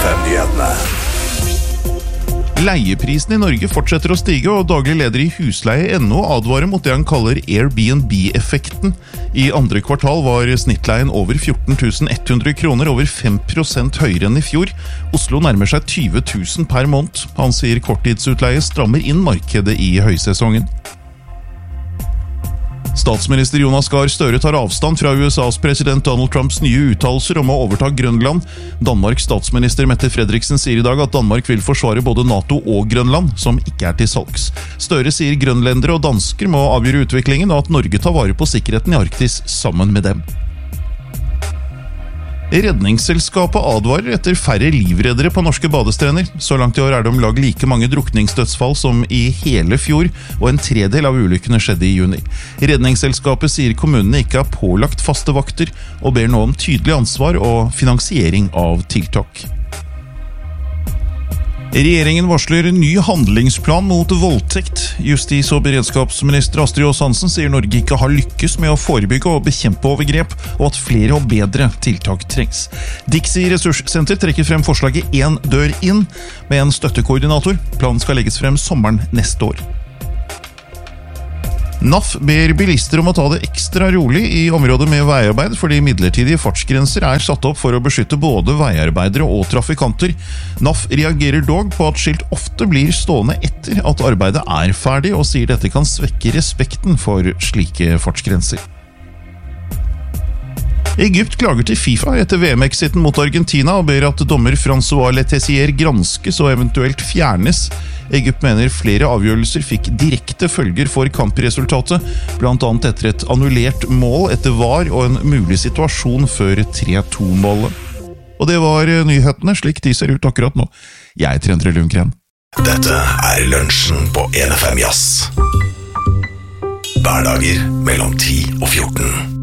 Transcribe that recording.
NFM-nyhetene. Leieprisen I Norge fortsetter å stige, og daglig leder I Husleie.no advarer mot det han kaller Airbnb-effekten. I andre kvartal var snittleien over 14.100 kroner, over 5% høyere enn I fjor. Oslo nærmer seg 20 000 per måned. Han sier korttidsutleie strammer inn markedet I høysesongen. Statsminister Jonas Gahr Støre tar avstand fra USAs president Donald Trumps nye uttalelser om å overta Grønland. Danmarks statsminister Mette Frederiksen sier I dag at Danmark vil forsvare både NATO og Grønland, som ikke til salgs. Støre sier grønlendere og dansker må avgjøre utviklingen, og at Norge tar vare på sikkerheten I Arktis sammen med dem. Redningsselskapet advarer etter færre livreddere på norske badestrender. Så langt I år det om lag like mange drukningsdødsfall som I hele fjor, og en tredel av ulykkene skjedde I juni. Redningsselskapet sier kommunene ikke har pålagt faste vakter, og ber nå om tydelig ansvar og finansiering av tiltak. Regjeringen varsler ny handlingsplan mot voldtekt. Justis- og beredskapsminister Astrid Aas-Hansen sier Norge ikke har lykkes med å forebygge og bekjempe overgrep, og at flere og bedre tiltak trengs. Dixie Ressurssenter trekker frem forslaget «En dør inn» med en støttekoordinator. Planen skal legges frem sommeren neste år. NAF ber bilister om å ta det ekstra rolig I området med veiarbeid, fordi midlertidige fartsgrenser satt opp for å beskytte både veiarbeidere og trafikanter. NAF reagerer dog på at skilt ofte blir stående etter at arbeidet ferdig, og sier dette kan svekke respekten for slike fartsgrenser. Egypt klager til FIFA etter VM-exiten mot Argentina og ber at dommer François Letessier granskes og eventuelt fjernes. Egypt mener flere avgjørelser fikk direkte følger for kampresultatet, blant annet etter et annullert mål etter VAR og en mulig situasjon før 3-2-målet. Og det var nyhetene slik de ser ut akkurat nå. Jeg heter Endre Lundgren. Dette lunsjen på NFM Jazz. Hverdager mellom 10 og 14.